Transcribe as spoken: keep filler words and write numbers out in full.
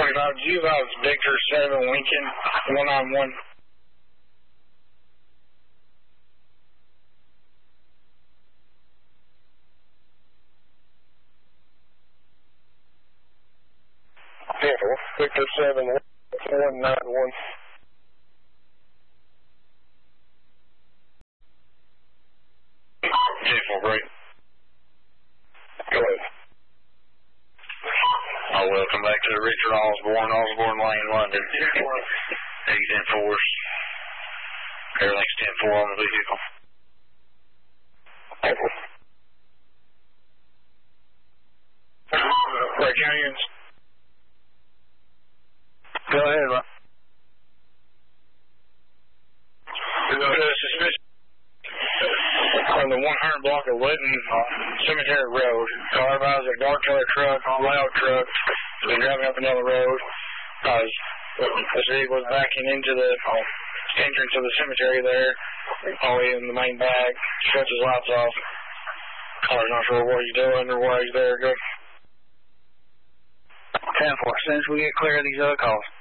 twenty-five, do you have Victor seven Lincoln one nine one? Careful, Victor seven one nine one. Careful, break. Go ahead. Oh, welcome back to Richard Osborne, Osborne Lane, London. He's in force. Everything's ten four on the vehicle. Careful. Break unions. Go ahead, Ron. Uh, suspicion on the one hundred block of Litton Cemetery Road. Car by a dark colored truck, loud truck, been driving up and down the road. Uh, the city was backing into the entrance of the cemetery there, all the way in the main bag, shuts his lights off. Car's not sure what he's doing or why he's there. Good. ten four, as soon as we get clear of these other calls.